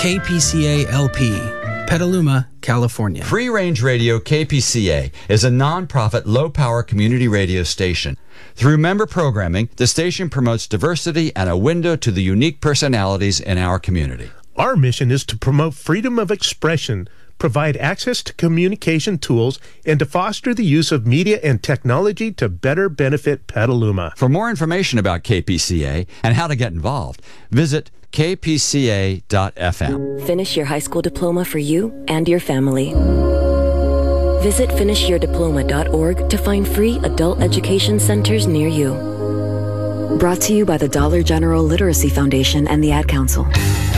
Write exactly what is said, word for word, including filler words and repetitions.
K P C A L P, Petaluma, California. Free Range Radio K P C A is a non-profit, low-power community radio station. Through member programming, the station promotes diversity and a window to the unique personalities in our community. Our mission is to promote freedom of expression, provide access to communication tools, and to foster the use of media and technology to better benefit Petaluma. For more information about K P C A and how to get involved, visit k p c a dot f m. Finish your high school diploma for you and your family. Visit finish your diploma dot org to find free adult education centers near you. Brought to you by the Dollar General Literacy Foundation and the Ad Council.